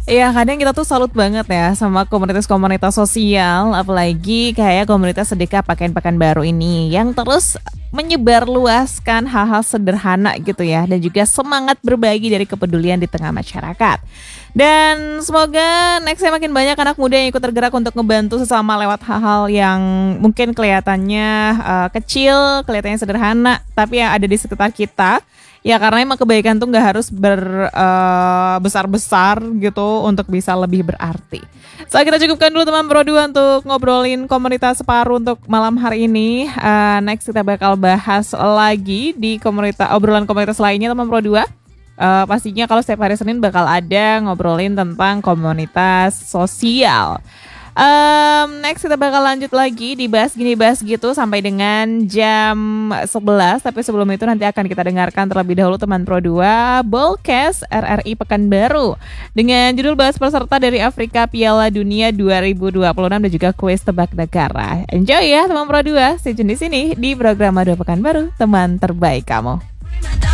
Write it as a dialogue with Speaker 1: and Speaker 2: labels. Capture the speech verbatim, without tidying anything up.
Speaker 1: Iya, kadang kita tuh salut banget ya sama komunitas-komunitas sosial, apalagi kayak komunitas sedekah pakaian Pekanbaru ini yang terus menyebarluaskan hal-hal sederhana gitu ya dan juga semangat berbagi dari kepedulian di tengah masyarakat. Dan semoga nextnya makin banyak anak muda yang ikut tergerak untuk ngebantu sesama lewat hal-hal yang mungkin kelihatannya uh, kecil, kelihatannya sederhana, tapi yang ada di sekitar kita. Ya karena emang kebaikan tuh nggak harus ber, uh, besar-besar gitu untuk bisa lebih berarti. So kita cukupkan dulu teman Pro dua untuk ngobrolin komunitas Separu untuk malam hari ini. Uh, next kita bakal bahas lagi di komunitas obrolan komunitas lainnya teman Pro dua. Uh, pastinya kalau setiap hari Senin bakal ada ngobrolin tentang komunitas sosial. Um, next kita bakal lanjut lagi dibahas gini bahas gitu sampai dengan jam sebelas. Tapi sebelum itu nanti akan kita dengarkan terlebih dahulu teman Pro dua Ballcast R R I Pekanbaru dengan judul bahas peserta dari Afrika Piala Dunia dua ribu dua puluh enam dan juga kuis tebak negara. Enjoy ya teman Pro dua, stay tune di sini di program Madu Pekanbaru, teman terbaik kamu.